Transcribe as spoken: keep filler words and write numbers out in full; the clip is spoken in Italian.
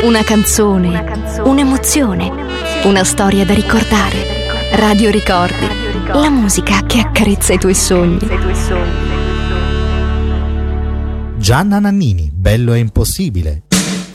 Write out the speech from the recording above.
Una canzone, una canzone, un'emozione, una storia da ricordare. Radio Ricordi, la musica che accarezza i tuoi sogni. Gianna Nannini, Bello è impossibile,